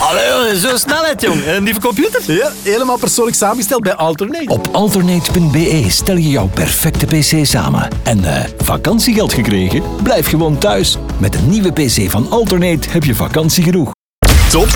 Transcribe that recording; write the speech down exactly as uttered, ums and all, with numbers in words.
Allee, zo snelheid, jong. En die computer? Ja, helemaal persoonlijk samengesteld bij Alternate. Op alternate punt b e stel je jouw perfecte pc samen. En eh, vakantiegeld gekregen? Blijf gewoon thuis. Met een nieuwe pc van Alternate heb je vakantie genoeg.